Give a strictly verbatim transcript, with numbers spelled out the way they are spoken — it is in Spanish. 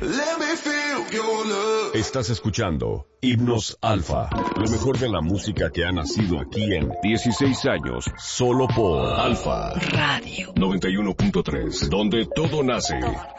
Let me feel your love. Estás escuchando Himnos Alfa, lo mejor de la música que ha nacido aquí en dieciséis años, solo por Alfa Radio noventa y uno punto tres, donde todo nace.